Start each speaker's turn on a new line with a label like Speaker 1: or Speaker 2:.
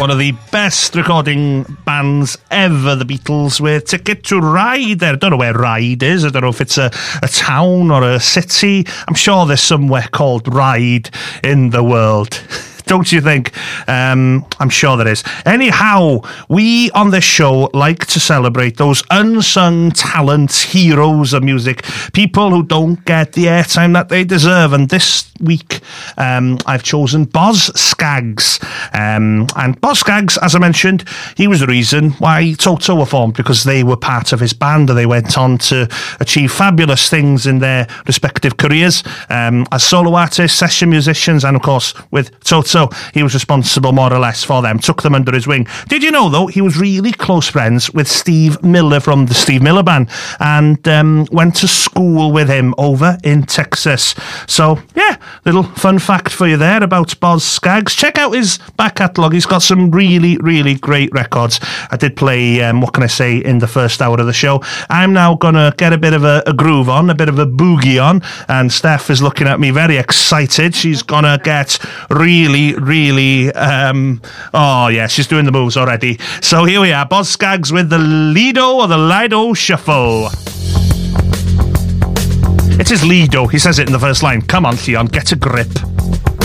Speaker 1: One of the best recording bands ever, the Beatles, with Ticket to Ride. I don't know where Ride is. I don't know if it's a town or a city. I'm sure there's somewhere called Ride in the world. Don't you think? I'm sure there is. Anyhow, we on this show like to celebrate those unsung talents, heroes of music, people who don't get the airtime that they deserve. And this week, I've chosen Boz Scaggs. And Boz Scaggs, as I mentioned, he was the reason why Toto were formed, because they were part of his band and they went on to achieve fabulous things in their respective careers as solo artists, session musicians, and of course with Toto. He was responsible more or less for them, took them under his wing. Did you know, though, he was really close friends with Steve Miller from the Steve Miller Band and went to school with him over in Texas. So, yeah, little fun fact for you there about Boz Scaggs. Check out his back catalogue. He's got some really, really great records. I did play, what can I say, in the first hour of the show. I'm now going to get a bit of a groove on, a bit of a boogie on, and Steph is looking at me very excited. She's going to get really, oh yeah, she's doing the moves already. So here we are, Boz Scaggs with the Lido or the Lido Shuffle. It is Lido, he says it in the first line. Come on, Theon, get a grip.